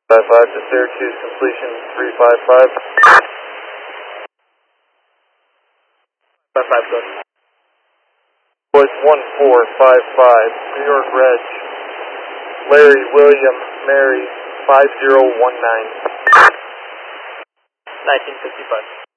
55 to Syracuse, completion 355. 55, good. Was 1455, New York Reg, Larry William Mary 5019. 1955.